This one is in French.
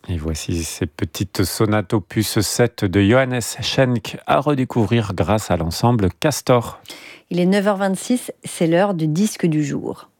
Et voici ces petites sonates opus 7 de Johannes Schenk à redécouvrir grâce à l'ensemble Castor. Il est 9h26, c'est l'heure du disque du jour.